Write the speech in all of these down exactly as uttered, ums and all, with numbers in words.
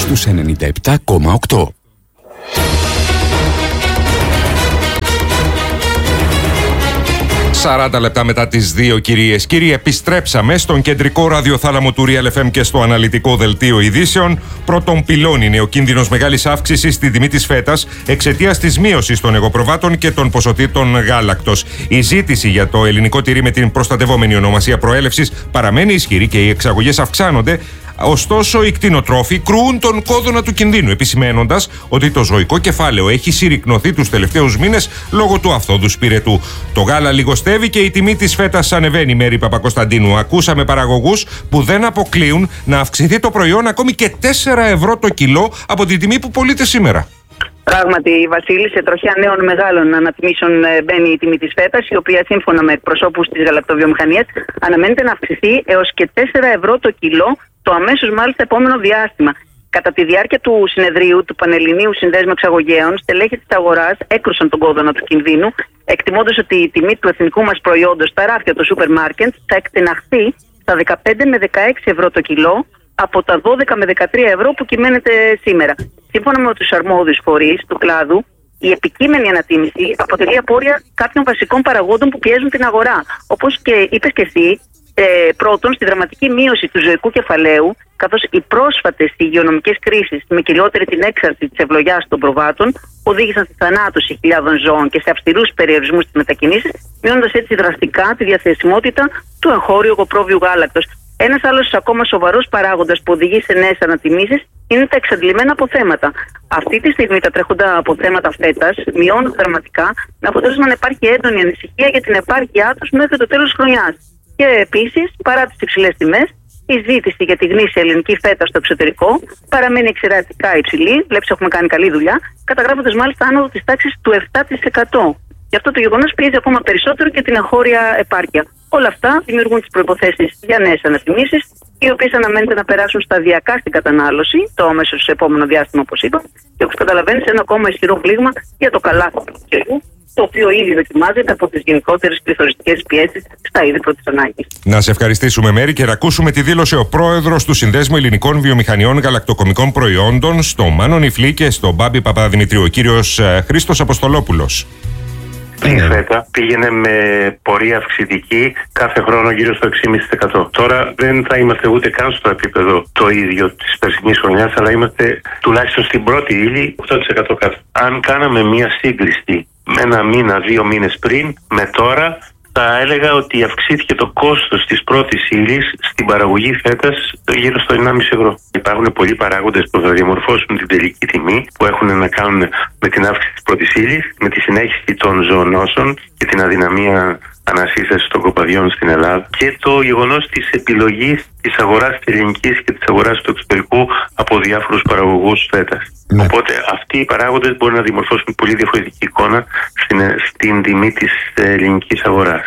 στους ενενήντα επτά κόμμα οκτώ. σαράντα λεπτά μετά τις δύο, κυρίες. Κύριοι, επιστρέψαμε στον κεντρικό ραδιοθάλαμο του Real εφ εμ και στο αναλυτικό δελτίο ειδήσεων. Πρώτον πυλών είναι ο κίνδυνος μεγάλης αύξησης στην τιμή της φέτας εξαιτίας της μείωσης των εγωπροβάτων και των ποσοτήτων γάλακτος. Η ζήτηση για το ελληνικό τυρί με την προστατευόμενη ονομασία προέλευσης παραμένει ισχυρή και οι εξαγωγές αυξάνονται. Ωστόσο, οι κτηνοτρόφοι κρούουν τον κόδωνα του κινδύνου, επισημένοντας ότι το ζωικό κεφάλαιο έχει συρρικνωθεί τους τελευταίους μήνες λόγω του αυθόδους πυρετού. Το γάλα λιγοστεύει και η τιμή της φέτας ανεβαίνει, Μέρη Παπακοσταντίνου. Ακούσαμε παραγωγούς που δεν αποκλείουν να αυξηθεί το προϊόν ακόμη και τέσσερα ευρώ το κιλό από την τιμή που πωλείται σήμερα. Πράγματι, Βασίλη, σε τροχιά νέων μεγάλων ανατιμήσεων μπαίνει η τιμή της φέτας, η οποία σύμφωνα με εκπροσώπους της γαλακτοβιομηχανίας αναμένεται να αυξηθεί έως και τέσσερα ευρώ το κιλό το αμέσως μάλιστα επόμενο διάστημα. Κατά τη διάρκεια του συνεδρίου του Πανελληνίου Συνδέσμου Εξαγωγέων, στελέχη της αγοράς έκρουσαν τον κόδωνα του κινδύνου, εκτιμώντας ότι η τιμή του εθνικού μας προϊόντος στα ράφια των σούπερ μάρκετ θα εκτεναχθεί στα δεκαπέντε με δεκαέξι ευρώ το κιλό από τα δώδεκα με δεκατρία ευρώ που κυμαίνεται σήμερα. Σύμφωνα με τους αρμόδιους φορείς του κλάδου, η επικείμενη ανατίμηση αποτελεί απόρρια κάποιων βασικών παραγόντων που πιέζουν την αγορά. Όπως και είπες και εσύ, ε, πρώτον, στη δραματική μείωση του ζωικού κεφαλαίου, καθώς οι πρόσφατες υγειονομικές κρίσεις, με κυριότερη την έξαρση της ευλογιάς των προβάτων, οδήγησαν στη θανάτωση χιλιάδων ζώων και σε αυστηρούς περιορισμούς στις μετακινήσεις, μειώνοντας έτσι δραστικά τη διαθεσιμότητα του εγχώριου εγωπρόβιου γάλακτος. Ένας άλλος ακόμα σοβαρός παράγοντας που οδηγεί σε νέες ανατιμήσεις είναι τα εξαντλημένα αποθέματα. Αυτή τη στιγμή τα τρέχοντα αποθέματα φέτας μειώνουν δραματικά, με αποτέλεσμα να υπάρχει έντονη ανησυχία για την επάρκειά τους μέχρι το τέλος της χρονιάς. Και επίσης, παρά τις υψηλές τιμές, η ζήτηση για τη γνήσια ελληνική φέτα στο εξωτερικό παραμένει εξαιρετικά υψηλή. Βλέπεις, έχουμε κάνει καλή δουλειά, καταγράφοντας μάλιστα άνοδο της τάξης του επτά τοις εκατό. Γι' αυτό το γεγονός πιέζει ακόμα περισσότερο και την εγχώρια επάρκεια. Όλα αυτά δημιουργούν τις προϋποθέσεις για νέες ανατιμήσεις, οι οποίες αναμένεται να περάσουν σταδιακά στην κατανάλωση, το αμέσως επόμενο διάστημα, όπως είπα, και όπως καταλαβαίνεις, ένα ακόμα ισχυρό πλήγμα για το καλάθι του καιρού, το οποίο ήδη δοκιμάζεται από τις γενικότερες πληθωριστικές πιέσεις στα είδη πρώτης ανάγκης. Να σε ευχαριστήσουμε, Μέρη, και να ακούσουμε τη δήλωση ο πρόεδρος του Συνδέσμου Ελληνικών Βιομηχανιών Γαλακτοκομικών Προϊόντων στο Μάνο Ιφλή και στον Μπάμπη Παπαδημητρίου, ο κύριος Χρήστος Αποστολόπουλος. Η φέτα πήγαινε με πορεία αυξητική κάθε χρόνο γύρω στο έξι κόμμα πέντε τοις εκατό. Τώρα δεν θα είμαστε ούτε καν στο επίπεδο το ίδιο της περσινής χρονιάς, αλλά είμαστε τουλάχιστον στην πρώτη ύλη οκτώ τοις εκατό κάτω. Αν κάναμε μία σύγκριση με ένα μήνα, δύο μήνες πριν, με τώρα, θα έλεγα ότι αυξήθηκε το κόστος της πρώτης ύλης στην παραγωγή φέτας γύρω στο ενάμιση ευρώ. Υπάρχουν πολλοί παράγοντες που θα διαμορφώσουν την τελική τιμή, που έχουν να κάνουν με την αύξηση της πρώτης ύλης, με τη συνέχιση των ζωονόσων και την αδυναμία ανασύσταση των κοπαδιών στην Ελλάδα και το γεγονός της επιλογής της αγοράς της ελληνικής και της αγοράς του εξωτερικού από διάφορους παραγωγούς φέτας. Ναι. Οπότε αυτοί οι παράγοντες μπορούν να δημορφώσουν πολύ διαφορετική εικόνα στην, στην τιμή της ελληνικής αγοράς.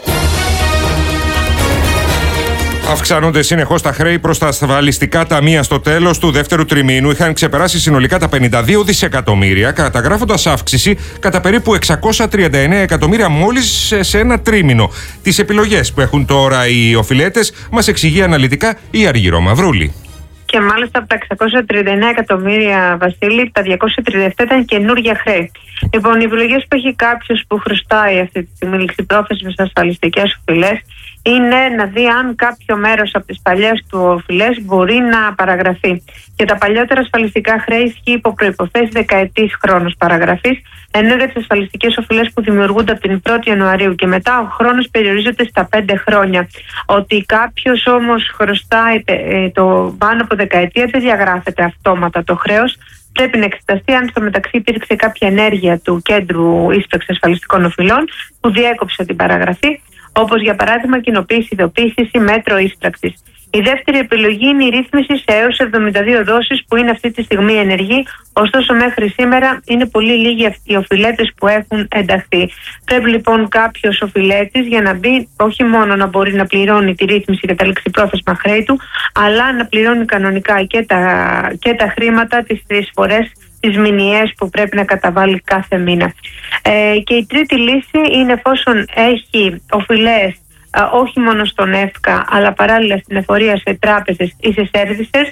Αυξάνονται συνεχώς τα χρέη προς τα ασφαλιστικά ταμεία. Στο τέλος του δεύτερου τριμήνου είχαν ξεπεράσει συνολικά τα πενήντα δύο δισεκατομμύρια, καταγράφοντας αύξηση κατά περίπου εξακόσια τριάντα εννέα εκατομμύρια μόλις σε ένα τρίμηνο. Τις επιλογές που έχουν τώρα οι οφειλέτες μας εξηγεί αναλυτικά η Αργυρό Μαυρούλη. Και μάλιστα από τα εξακόσια τριάντα εννέα εκατομμύρια, Βασίλη, τα διακόσια τριάντα επτά ήταν καινούργια χρέη. Λοιπόν, οι επιλογές που έχει κάποιος που χρωστάει αυτή τη στιγμή ληξιπρόθεσμες ασφαλιστικές οφειλές είναι να δει αν κάποιο μέρος από τις παλιές του οφειλές μπορεί να παραγραφεί. Και τα παλιότερα ασφαλιστικά χρέη ισχύει υπό προϋποθέσεις δεκαετής χρόνος παραγραφής, ενώ για τις ασφαλιστικές οφειλές που δημιουργούνται από την πρώτη Ιανουαρίου και μετά ο χρόνος περιορίζεται στα πέντε χρόνια. Ότι κάποιος όμως χρωστάει το πάνω από δεκαετία δεν διαγράφεται αυτόματα το χρέος. Πρέπει να εξεταστεί αν στο μεταξύ υπήρξε κάποια ενέργεια του Κέντρου Ίσπραξης Ασφαλιστικών Οφειλών που διέκοψε την παραγραφή, όπως για παράδειγμα κοινοποίηση, ειδοποίηση ή μέτρο ίσπραξης. Η δεύτερη επιλογή είναι η ρύθμιση σε έως εβδομήντα δύο δόσεις που είναι αυτή τη στιγμή ενεργή, ωστόσο μέχρι σήμερα είναι πολύ λίγοι οι οφειλέτες που έχουν ενταχθεί. Πρέπει λοιπόν κάποιος οφειλέτης για να μπει όχι μόνο να μπορεί να πληρώνει τη ρύθμιση για τα ληξιπρόθεσμα χρέη του, αλλά να πληρώνει κανονικά και τα, και τα χρήματα τις τρεις φορές, τις μηνιαίες που πρέπει να καταβάλει κάθε μήνα. Ε, και η τρίτη λύση είναι εφόσον έχει οφειλές όχι μόνο στον ΕΦΚΑ αλλά παράλληλα στην εφορία σε τράπεζες ή σε σέρβισες,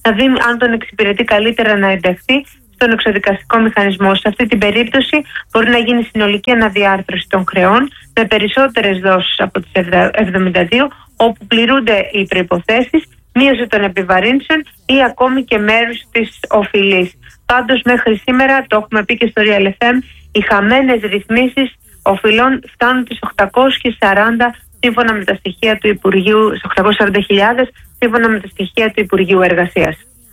να δει αν τον εξυπηρετεί καλύτερα να ενταχθεί στον εξοδικαστικό μηχανισμό. Σε αυτή την περίπτωση μπορεί να γίνει συνολική αναδιάρθρωση των χρεών με περισσότερες δόσεις από τις εβδομήντα δύο, όπου πληρούνται οι προϋποθέσεις, μείωση των επιβαρύνσεων ή ακόμη και μέρους της οφειλής. Πάντως μέχρι σήμερα, το έχουμε πει και στο Real εφ εμ, οι χαμένες ρυθμίσεις οφειλών φτάνουν τις οκτακόσιες σαράντα σύμφωνα με τα στοιχεία του Υπουργείου, οκτακόσιες σαράντα χιλιάδες σύμφωνα με τα στοιχεία του Υπουργείου Εργασίας.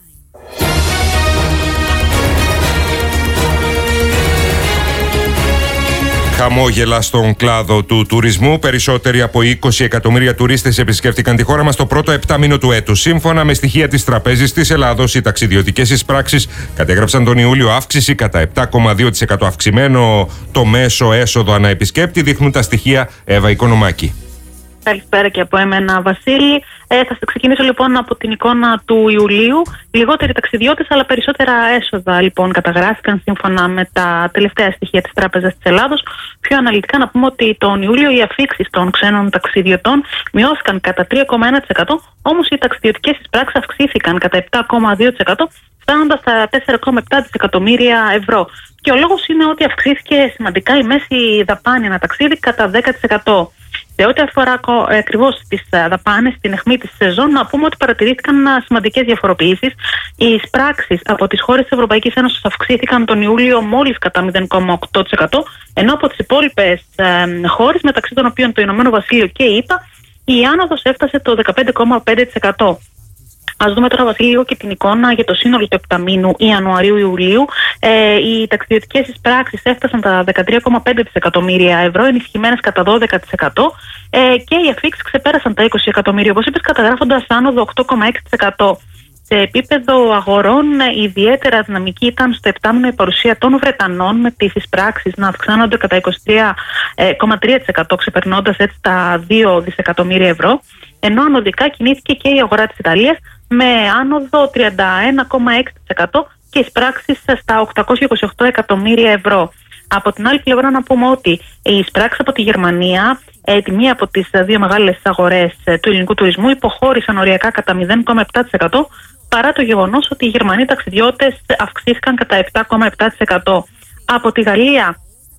Χαμόγελα στον κλάδο του τουρισμού. Περισσότεροι από είκοσι εκατομμύρια τουρίστες επισκέφτηκαν τη χώρα μας το πρώτο επτάμηνο του έτους. Σύμφωνα με στοιχεία της Τραπέζης της Ελλάδος, οι ταξιδιωτικές εισπράξεις κατέγραψαν τον Ιούλιο αύξηση κατά επτά κόμμα δύο τοις εκατό. Αυξημένο το μέσο έσοδο ανά επισκέπτη, δείχνουν τα στοιχεία. Εύα Οικονομάκη. Καλησπέρα και από εμένα, Βασίλη. Ε, θα ξεκινήσω λοιπόν από την εικόνα του Ιουλίου. Λιγότεροι ταξιδιώτες, αλλά περισσότερα έσοδα λοιπόν καταγράφηκαν σύμφωνα με τα τελευταία στοιχεία της Τράπεζας της Ελλάδος. Πιο αναλυτικά να πούμε ότι τον Ιούλιο οι αφίξεις των ξένων ταξιδιωτών μειώθηκαν κατά τρία κόμμα ένα τοις εκατό, όμως οι ταξιδιωτικές εισπράξεις αυξήθηκαν κατά επτά κόμμα δύο τοις εκατό, φτάνοντας στα τέσσερα κόμμα επτά δισεκατομμύρια ευρώ. Και ο λόγος είναι ότι αυξήθηκε σημαντικά η μέση δαπάνη ένα ταξίδι κατά δέκα τοις εκατό. Σε ό,τι αφορά ακριβώς τις δαπάνες στην αιχμή της σεζόν, να πούμε ότι παρατηρήθηκαν σημαντικές διαφοροποιήσεις. Οι εισπράξεις από τις χώρες της Ευρωπαϊκής Ένωσης αυξήθηκαν τον Ιούλιο μόλις κατά μηδέν κόμμα οκτώ τοις εκατό, ενώ από τις υπόλοιπες ε, χώρες, μεταξύ των οποίων το Ηνωμένο Βασίλειο και η ΗΠΑ, η άνοδος έφτασε το δεκαπέντε κόμμα πέντε τοις εκατό. Ας δούμε τώρα, Βασίλη, λίγο και την εικόνα για το σύνολο του επταμήνου Ιανουαρίου-Ιουλίου. Ε, οι ταξιδιωτικές εισπράξεις έφτασαν τα δεκατρία κόμμα πέντε δισεκατομμύρια ευρώ, ενισχυμένες κατά δώδεκα τοις εκατό, ε, και οι αφίξεις ξεπέρασαν τα είκοσι εκατομμύρια, όπως είπες, καταγράφοντας άνοδο οκτώ κόμμα έξι τοις εκατό. Σε επίπεδο αγορών, ιδιαίτερα δυναμική ήταν στο επτάμηνο η παρουσία των Βρετανών, με τις εισπράξεις να αυξάνονται κατά είκοσι τρία κόμμα τρία τοις εκατό, ξεπερνώντας έτσι τα δύο δισεκατομμύρια ευρώ. Ενώ ανωδικά κινήθηκε και η αγορά της Ιταλίας με άνοδο τριάντα ένα κόμμα έξι τοις εκατό και εισπράξεις στα οκτακόσια είκοσι οκτώ εκατομμύρια ευρώ. Από την άλλη πλευρά να πούμε ότι οι εισπράξεις από τη Γερμανία, ε, τη μία από τις δύο μεγάλες αγορές ε, του ελληνικού τουρισμού, υποχώρησαν οριακά κατά μηδέν κόμμα επτά τοις εκατό, παρά το γεγονός ότι οι Γερμανοί ταξιδιώτες αυξήθηκαν κατά επτά κόμμα επτά τοις εκατό. Από τη Γαλλία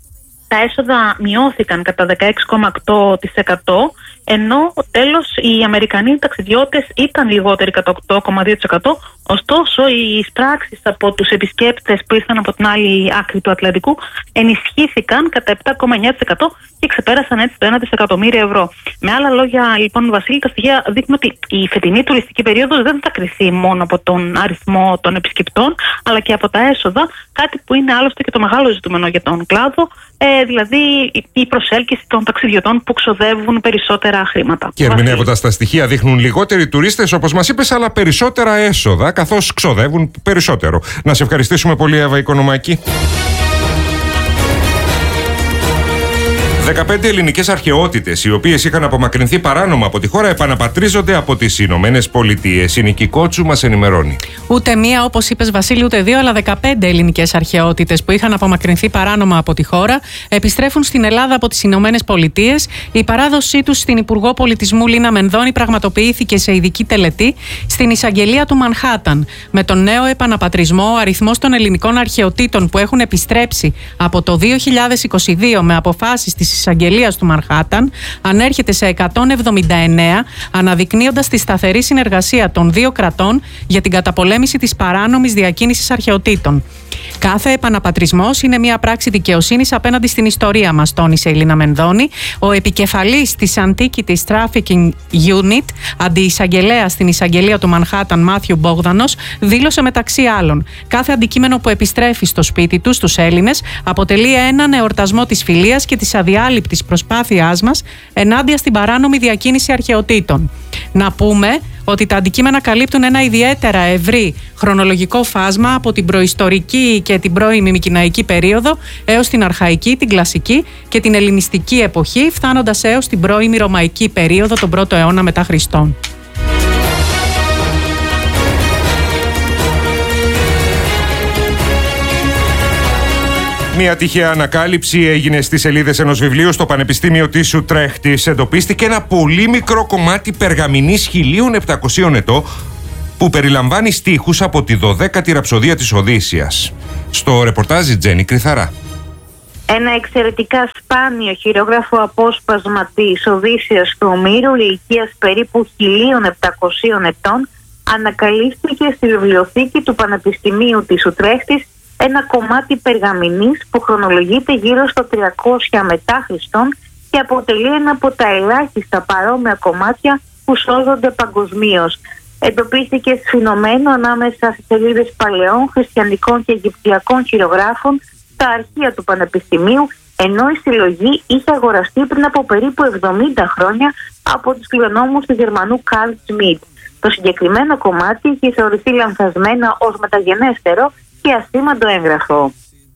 τα έσοδα μειώθηκαν κατά δεκαέξι κόμμα οκτώ τοις εκατό, ενώ τέλος οι Αμερικανοί ταξιδιώτες ήταν λιγότεροι κατά οκτώ κόμμα δύο τοις εκατό, ωστόσο οι εισπράξεις από τους επισκέπτες που ήρθαν από την άλλη άκρη του Ατλαντικού ενισχύθηκαν κατά επτά κόμμα εννιά τοις εκατό και ξεπέρασαν έτσι το ένα δισεκατομμύριο ευρώ. Με άλλα λόγια, λοιπόν, Βασίλη, τα στοιχεία δείχνουν ότι η φετινή τουριστική περίοδος δεν θα κριθεί μόνο από τον αριθμό των επισκεπτών, αλλά και από τα έσοδα, κάτι που είναι άλλωστε και το μεγάλο ζητούμενο για τον κλάδο, ε, δηλαδή η προσέλκυση των ταξιδιωτών που ξοδεύουν περισσότερα χρήματα. Και ερμηνεύοντας τα στοιχεία, δείχνουν λιγότεροι τουρίστες, όπως μας είπες, αλλά περισσότερα έσοδα, καθώς ξοδεύουν περισσότερο. Να σε ευχαριστήσουμε πολύ, Εύα Οικονομάκη. δεκαπέντε ελληνικές αρχαιότητες, οι οποίες είχαν απομακρυνθεί παράνομα από τη χώρα, επαναπατρίζονται από τις Ηνωμένες Πολιτείες. Η Νική Κότσου μας ενημερώνει. Ούτε μία, όπως είπες, Βασίλη, ούτε δύο, αλλά δεκαπέντε ελληνικές αρχαιότητες που είχαν απομακρυνθεί παράνομα από τη χώρα επιστρέφουν στην Ελλάδα από τις Ηνωμένες Πολιτείες. Η παράδοσή τους στην Υπουργό Πολιτισμού Λίνα Μενδώνη πραγματοποιήθηκε σε ειδική τελετή στην εισαγγελία του Μανχάταν. Με τον νέο επαναπατρισμό, ο αριθμός των ελληνικών αρχαιοτήτων που έχουν επιστρέψει από το δύο χιλιάδες είκοσι δύο με αποφάσεις της εισαγγελίας του Μανχάταν ανέρχεται σε εκατόν εβδομήντα εννέα, αναδεικνύοντας τη σταθερή συνεργασία των δύο κρατών για την καταπολέμηση της παράνομης διακίνησης αρχαιοτήτων. Κάθε επαναπατρισμός είναι μια πράξη δικαιοσύνης απέναντι στην ιστορία μας, τόνισε η Λίνα Μενδώνη. Ο επικεφαλής της Antiquities Trafficking Unit, αντιεισαγγελέας στην εισαγγελία του Μανχάταν, Μάθιου Μπόγδανος, δήλωσε μεταξύ άλλων: κάθε αντικείμενο που επιστρέφει στο σπίτι του στους Έλληνες αποτελεί έναν εορτασμό της φιλίας και της αδιάλειπτης προσπάθειάς μας ενάντια στην παράνομη διακίνηση αρχαιοτήτων. Να πούμε ότι τα αντικείμενα καλύπτουν ένα ιδιαίτερα ευρύ χρονολογικό φάσμα από την προϊστορική και την πρώιμη μικηναϊκή περίοδο έως την αρχαϊκή, την κλασική και την ελληνιστική εποχή, φτάνοντας έως την πρώιμη ρωμαϊκή περίοδο, τον πρώτο αιώνα μετά Χριστόν. Μια τυχαία ανακάλυψη έγινε στις σελίδες ενός βιβλίου στο Πανεπιστήμιο της Ουτρέχτης. Εντοπίστηκε ένα πολύ μικρό κομμάτι περγαμηνής χίλια επτακόσια ετών που περιλαμβάνει στίχους από τη δωδέκατη ραψοδία της Οδύσσειας. Στο ρεπορτάζ η Τζέννη Κρυθαρά. Ένα εξαιρετικά σπάνιο χειρόγραφο απόσπασμα της Οδύσσειας του Ομήρου, ηλικίας περίπου χίλια επτακόσιων ετών, ανακαλύφθηκε στη βιβλιοθήκη του Πανεπιστημίου της Ουτρέχτης, ένα κομμάτι περγαμηνής που χρονολογείται γύρω στο τριακόσια μετά Χριστόν και αποτελεί ένα από τα ελάχιστα παρόμοια κομμάτια που σώζονται παγκοσμίως. Εντοπίστηκε σφινωμένο ανάμεσα σε σελίδες παλαιών χριστιανικών και αιγυπτιακών χειρογράφων στα αρχεία του Πανεπιστημίου, ενώ η συλλογή είχε αγοραστεί πριν από περίπου εβδομήντα χρόνια από τους κληρονόμους του Γερμανού Καρλ Σμιτ. Το συγκεκριμένο κομμάτι έχει θεωρηθεί λανθασμένα ως μεταγενέστερο και ασήμαντο έγγραφο.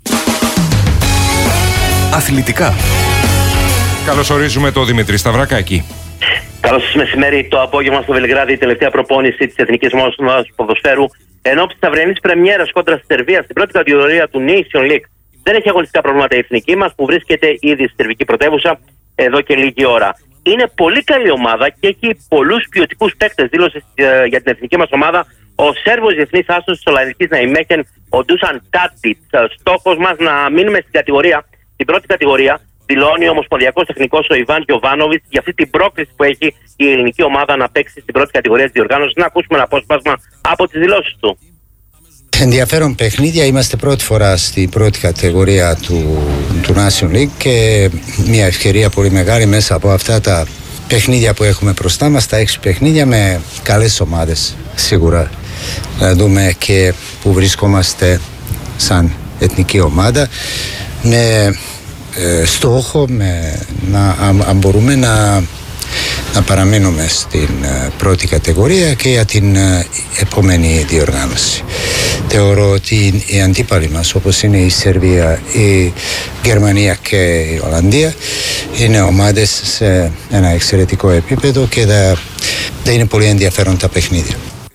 Αθλητικά. Καλωσορίζουμε τον Δημήτρη Σταυρακάκη. Καλώς σας μεσημέρι. Το απόγευμα στο Βελιγράδι, η τελευταία προπόνηση της Εθνικής Ομάδας Ποδοσφαίρου ενόψει της αυριανής πρεμιέρας κόντρα στη Σερβία στην πρώτη κατηγορία του Nation League. Δεν έχει αγωνιστικά προβλήματα η εθνική μας που βρίσκεται ήδη στη σερβική πρωτεύουσα εδώ και λίγη ώρα. Είναι πολύ καλή ομάδα και έχει πολλούς ποιοτικούς παίκτες, δήλωσε ε, για την εθνική μας ομάδα ο Σέρβος διεθνής άσος της Ολανδικής Ναϊμέχεν, ο Ντούσαν Τάτιτς. Στόχος μας να μείνουμε στην κατηγορία, την πρώτη κατηγορία, δηλώνει ο ομοσπονδιακός τεχνικός ο Ιβάν Γιοβάνοβιτς για αυτή την πρόκληση που έχει η ελληνική ομάδα να παίξει στην πρώτη κατηγορία της διοργάνωσης. Να ακούσουμε ένα απόσπασμα από τις δηλώσεις του. Ενδιαφέρον παιχνίδια, είμαστε πρώτη φορά στην πρώτη κατηγορία του, του Nation League και μια ευκαιρία πολύ μεγάλη μέσα από αυτά τα παιχνίδια που έχουμε μπροστά μας, τα έξι παιχνίδια με καλές ομάδες σίγουρα, να δούμε και που βρισκόμαστε σαν εθνική ομάδα με ε, στόχο με, να, αν, αν μπορούμε να να παραμείνουμε στην uh, πρώτη κατηγορία και για την uh, επόμενη διοργάνωση. Θεωρώ ότι οι αντίπαλοι μας, όπως είναι η Σερβία, η Γερμανία και η Ολλανδία, είναι ομάδες σε ένα εξαιρετικό επίπεδο και θα, θα είναι πολύ ενδιαφέρον τα παιχνίδια.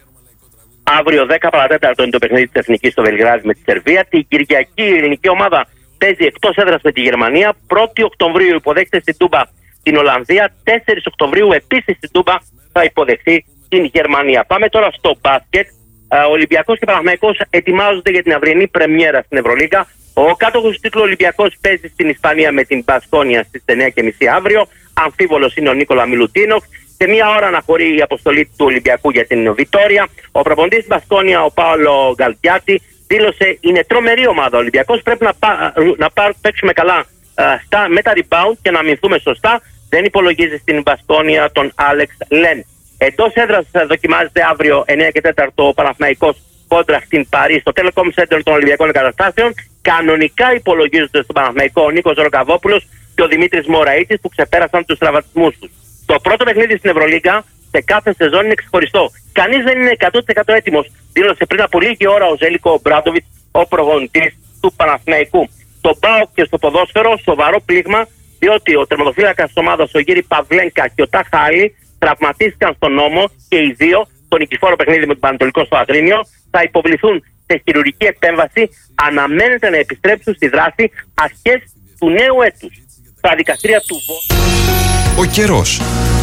Αύριο δέκα παρά τέταρτο είναι το παιχνίδι της Εθνικής στο Βελιγράδι με τη Σερβία. Την Κυριακή η ελληνική ομάδα παίζει εκτός έδρας με τη Γερμανία. πρώτη Οκτωβρίου υποδέχεται στην Τούμπα την Ολλανδία. τέσσερις Οκτωβρίου επίσης στην Τούμπα θα υποδεχθεί την Γερμανία. Πάμε τώρα στο μπάσκετ. Ο Ολυμπιακός και Παναθηναϊκός ετοιμάζονται για την αυριανή πρεμιέρα στην Ευρωλίγκα. Ο κάτοχος του τίτλου Ολυμπιακός παίζει στην Ισπανία με την Μπασκόνια στις εννιά και μισή αύριο. Αμφίβολος είναι ο Νίκολα Μιλουτίνοφ. Σε μία ώρα αναχωρεί η αποστολή του Ολυμπιακού για την Βιτόρια. Ο προπονητής της Μπασκόνια, ο Πάολο Γκαλτιάτη, δήλωσε είναι τρομερή ομάδα. Ο Ολυμπιακός πρέπει να, πά, να πά, παίξουμε καλά στα, με τα rebound και να αμυνθούμε σωστά. Δεν υπολογίζει στην Μπασκόνια τον Άλεξ Λεν. Εντός έδρας δοκιμάζεται αύριο εννιά και τέσσερα ο Παναθηναϊκός κόντρα στην Παρί στο Telecom Center των Ολυμπιακών Εγκαταστάσεων. Κανονικά υπολογίζονται στον Παναθηναϊκό ο Νίκος Ροκαβόπουλος και ο Δημήτρης Μωραΐτης που ξεπέρασαν τους τραυματισμούς τους. Το πρώτο παιχνίδι στην Ευρωλίγκα σε κάθε σεζόν είναι ξεχωριστό. Κανείς δεν είναι εκατό τοις εκατό έτοιμος, δήλωσε πριν από λίγη ώρα ο Ζέλικο Μπράντοβιτς, ο προπονητής του Παναθηναϊκού. Στο ΠΑΟΚ και στο ποδόσφαιρο σοβαρό πλήγμα, διότι ο τερματοφύλακας της ομάδας, ο Γύρι Παυλένκα και ο Τάχα Άλλη, τραυματίστηκαν στον νόμο και οι δύο, το νικηφόρο παιχνίδι με τον Πανατολικό στο Αγρίνιο, θα υποβληθούν σε χειρουργική επέμβαση. Αναμένεται να επιστρέψουν στη δράση αρχές του νέου έτους. Στα δικαστήρια του Βόλου. Ο καιρός.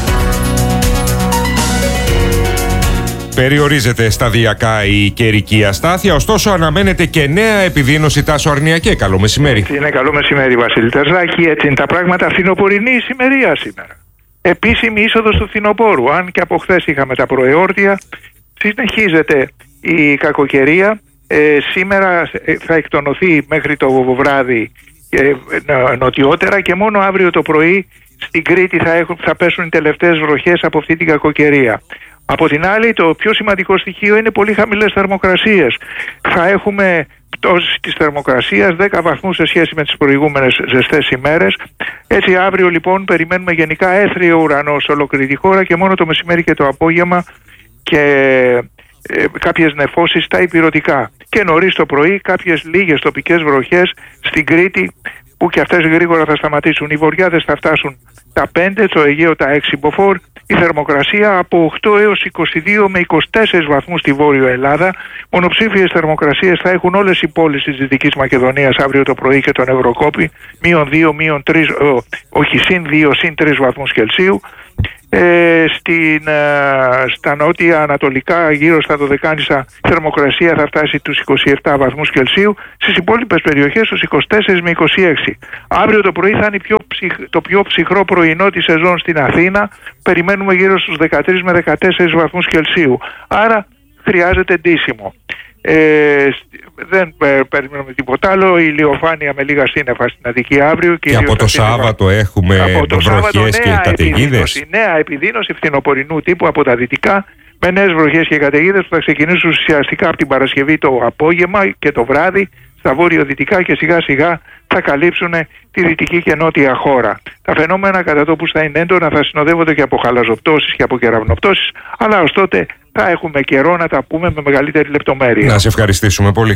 Περιορίζεται σταδιακά η καιρική αστάθεια, ωστόσο αναμένεται και νέα επιδείνωση. Τάσο Αρνιακέ, καλό μεσημέρι. Είναι καλό μεσημέρι, Βασίλη Τερζάκη. Έτσι είναι τα πράγματα. Φθινοπορεινή ησημερία σήμερα. Επίσημη είσοδος του φθινοπόρου. Αν και από χθες είχαμε τα προεόρτια, συνεχίζεται η κακοκαιρία. Ε, σήμερα θα εκτονωθεί μέχρι το βράδυ ε, νοτιότερα και μόνο αύριο το πρωί στην Κρήτη θα, έχουν, θα πέσουν οι τελευταίες βροχές από αυτή την κακοκαιρία. Από την άλλη, το πιο σημαντικό στοιχείο είναι πολύ χαμηλές θερμοκρασίες. Θα έχουμε πτώση της θερμοκρασίας δέκα βαθμούς σε σχέση με τις προηγούμενες ζεστές ημέρες. Έτσι αύριο λοιπόν περιμένουμε γενικά έθριο ουρανό σε ολόκληρη τη χώρα και μόνο το μεσημέρι και το απόγευμα και ε, κάποιες νεφώσεις στα ηπειρωτικά. Και νωρίς το πρωί κάποιες λίγες τοπικές βροχές στην Κρήτη που και αυτές γρήγορα θα σταματήσουν. Οι βορειάδες θα φτάσουν τα πέντε, το Αιγαίο τα έξι μποφόρ. Η θερμοκρασία από οκτώ έως είκοσι δύο με είκοσι τέσσερις βαθμούς στη Βόρειο Ελλάδα. Μονοψήφιες θερμοκρασίες θα έχουν όλες οι πόλεις της Δυτικής Μακεδονίας αύριο το πρωί και τον Ευρωκόπη. Μείον δύο, μείον τρία, όχι συν δύο, συν τρεις βαθμούς Κελσίου. Ε, στην, ε, στα νότια ανατολικά γύρω στα Δωδεκάνησα θερμοκρασία θα φτάσει τους είκοσι επτά βαθμούς Κελσίου, στις υπόλοιπες περιοχές στους είκοσι τέσσερα με είκοσι έξι. Αύριο το πρωί θα είναι πιο ψυχ, το πιο ψυχρό πρωινό της σεζόν στην Αθήνα, περιμένουμε γύρω στους δεκατρείς με δεκατέσσερα βαθμούς Κελσίου, άρα χρειάζεται ντύσιμο. Ε, δεν ε, περιμένουμε τίποτα άλλο. Η ηλιοφάνεια με λίγα σύννεφα στην Αττική αύριο. Και από το Σάββατο έχουμε βροχές και καταιγίδες. Νέα επιδείνωση φθινοπορεινού τύπου από τα δυτικά, με νέες βροχές και καταιγίδες που θα ξεκινήσουν ουσιαστικά από την Παρασκευή το απόγευμα και το βράδυ στα βόρειο-δυτικά και σιγά σιγά θα καλύψουν τη δυτική και νότια χώρα. Τα φαινόμενα κατά τόπους θα είναι έντονα, θα συνοδεύονται και από χαλαζοπτώσεις και από κεραυνοπτώσεις, αλλά ως τότε θα έχουμε καιρό να τα πούμε με μεγαλύτερη λεπτομέρεια. Να σε ευχαριστήσουμε πολύ.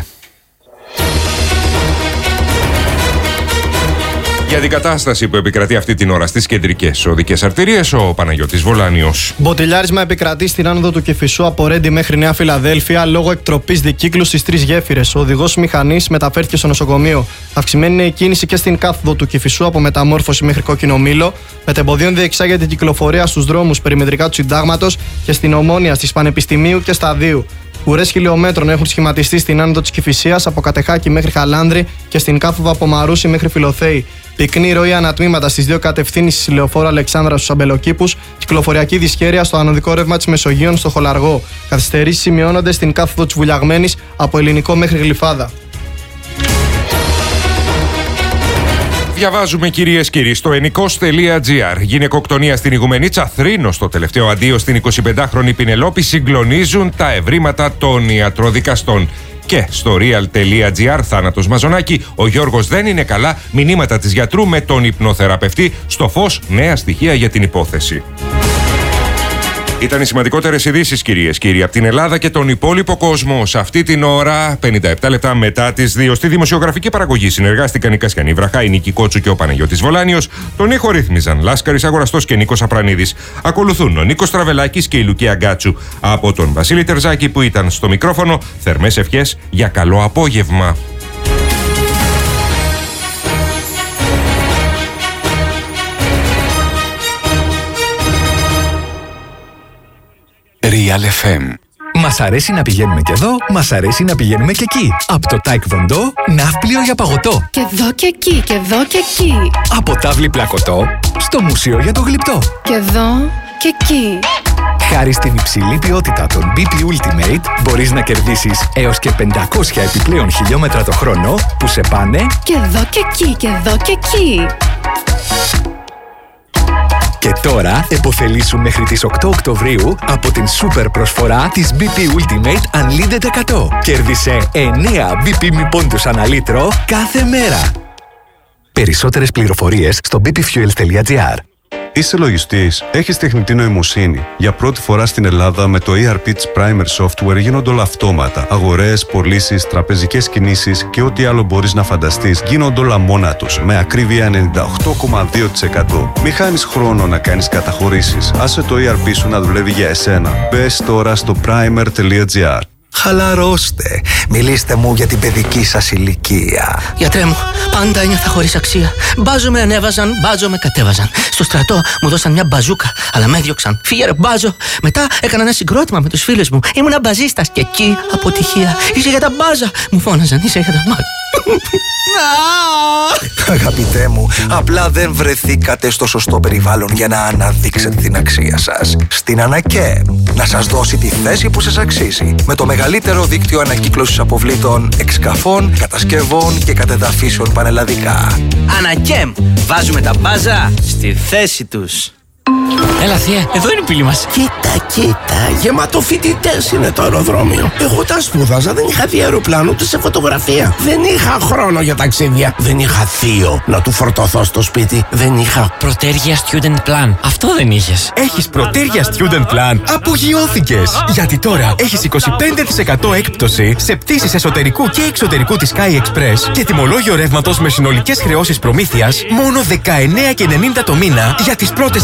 Για την κατάσταση που επικρατεί αυτή την ώρα στις κεντρικές οδικές αρτηρίες, ο Παναγιώτης Βολάνιος. Μποτιλιάρισμα επικρατεί στην άνοδο του Κηφισού από Ρέντι μέχρι Νέα Φιλαδέλφια λόγω εκτροπής δικύκλου στις τρεις γέφυρες. Ο οδηγός μηχανής μεταφέρθηκε στο νοσοκομείο. Αυξημένη είναι η κίνηση και στην κάθοδο του Κηφισού από Μεταμόρφωση μέχρι Κόκκινο Μήλο. Μετεμποδίων διεξάγεται η κυκλοφορία στους δρόμους περιμετρικά του Συντάγματος και στην Ομόνια, στις Πανεπιστημίου και Σταδίου. Ουρές χιλιόμετρων έχουν σχηματιστεί στην άνοδο της Κηφισίας από Κατεχάκη μέχρι Χαλάνδρη και στην κάθοδο από Μαρούσι μέχρι Φιλοθέη. Πυκνή ροή ανατμήματα στις δύο κατευθύνσεις Λεωφόρου Αλεξάνδρα στους Αμπελοκήπους, κυκλοφοριακή δυσχέρεια στο ανωδικό ρεύμα της Μεσογείων στο Χολαργό. Καθυστερήσεις σημειώνονται στην κάθοδο της Βουλιαγμένης από Ελληνικό μέχρι Γλυφάδα. Διαβάζουμε, κυρίες και κύριοι, στο ενικός τελεία τζι άρ. Γυναικοκτονία στην Ιγουμενίτσα, θρήνος στο τελευταίο αντίο στην εικοσιπεντάχρονη Πινελόπη, συγκλονίζουν τα ευρήματα των ιατροδικαστών. Και στο real τελεία τζι άρ, θάνατος Μαζονάκη, ο Γιώργος δεν είναι καλά, μηνύματα της γιατρού με τον υπνοθεραπευτή. Στο φως, νέα στοιχεία για την υπόθεση. Ήταν οι σημαντικότερες ειδήσεις, κυρίες και κύριοι, από την Ελλάδα και τον υπόλοιπο κόσμο. Σε αυτή την ώρα, πενήντα επτά λεπτά μετά τις δύο, στη δημοσιογραφική παραγωγή συνεργάστηκαν η Κασιανή Βραχά, η Νίκη Κότσου και ο Παναγιώτης Βολάνιος. Τον ήχο ρύθμιζαν Λάσκαρης Αγοραστός και Νίκος Απρανίδης. Ακολουθούν ο Νίκος Τραβελάκης και η Λουκία Γκάτσου. Από τον Βασίλη Τερζάκη που ήταν στο μικρόφωνο, θερμές ευχές για καλό απόγευμα. Real εφ εμ. Μας αρέσει να πηγαίνουμε και εδώ, μας αρέσει να πηγαίνουμε και εκεί. Από το Taekwondo, ναύπλιο για παγωτό. Και εδώ και εκεί, και εδώ και εκεί. Από τάβλη πλακωτό, στο μουσείο για το γλυπτό. Και εδώ και εκεί. Χάρη στην υψηλή ποιότητα των μπι πι Ultimate, μπορείς να κερδίσεις έως και πεντακόσια επιπλέον χιλιόμετρα το χρόνο που σε πάνε και εδώ και εκεί, και εδώ και εκεί. Και τώρα επωφελήσου μέχρι τις οκτώ Οκτωβρίου από την σούπερ προσφορά της μπι πι Ultimate Unlimited εκατό. Κέρδισε εννέα μπι πι μη πόντους ανά λίτρο κάθε μέρα. Περισσότερες πληροφορίες στο μπι πι fuels τελεία τζι άρ. Είσαι λογιστής, έχεις τεχνητή νοημοσύνη. Για πρώτη φορά στην Ελλάδα με το ι αρ πι της Primer Software γίνονται όλα αυτόματα. Αγορές, πωλήσεις, τραπεζικές κινήσεις και ό,τι άλλο μπορείς να φανταστείς γίνονται όλα μόνα τους, με ακρίβεια ενενήντα οκτώ κόμμα δύο τοις εκατό. Μη χάνεις χρόνο να κάνεις καταχωρήσεις. Άσε το ι αρ πι σου να δουλεύει για εσένα. Μπες τώρα στο primer τελεία τζι άρ. Χαλαρώστε. Μιλήστε μου για την παιδική σας ηλικία. Γιατρέ μου, πάντα ένιωθα χωρίς αξία. Μπάζο με ανέβαζαν, μπάζο με κατέβαζαν. Στο στρατό μου δώσαν μια μπαζούκα, αλλά με έδιωξαν. Φύγε ρε μπάζο. Μετά έκανα ένα συγκρότημα με τους φίλους μου. Ήμουνα μπαζίστας και εκεί αποτυχία. Είσαι για τα μπάζα. Μου φώναζαν, είσαι για τα μάτια. Αγαπητέ μου, απλά δεν βρεθήκατε στο σωστό περιβάλλον για να αναδείξετε την αξία σας. Στην ΑΝΑΚΕΜ να σας δώσει τη θέση που σας αξίζει. Με το μεγαλύτερο δίκτυο ανακύκλωσης αποβλήτων, εξκαφών, κατασκευών και κατεδαφίσεων πανελλαδικά. ΑΝΑΚΕΜ, βάζουμε τα μπάζα στη θέση τους. Έλα θεία, εδώ είναι η πύλη μας. Κοίτα, κοίτα, γεμάτο φοιτητές είναι το αεροδρόμιο. Εγώ όταν σπούδαζα δεν είχα δει αεροπλάνο ούτε σε φωτογραφία. Δεν είχα χρόνο για ταξίδια. Δεν είχα θείο να του φορτωθώ στο σπίτι. Δεν είχα Πρωτέργεια Student Plan. Αυτό δεν είχες. Έχεις Πρωτέργεια Student Plan. Απογειώθηκες. Γιατί τώρα έχεις είκοσι πέντε τοις εκατό έκπτωση σε πτήσεις εσωτερικού και εξωτερικού της Sky Express και τιμολόγιο ρεύματος με συνολικές χρεώσεις προμήθειας μόνο δεκαεννέα και ενενήντα το μήνα για τις πρώτες